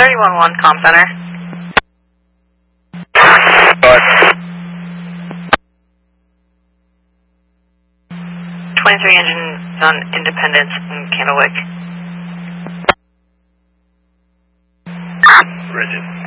3011 comm center. 23 engines on Independence in Candlewick. Rigid.